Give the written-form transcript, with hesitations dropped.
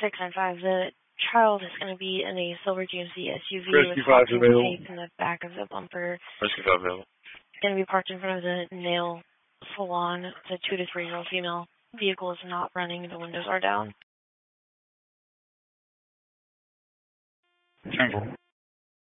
695, the child is going to be in a silver GMC SUV Rescue with 5 hot pink available. tape in the back of the bumper. Rescue 5 available. Going to be parked in front of the nail salon. It's a 2 to 3-year-old female. Vehicle is not running. The windows are down. Tangle.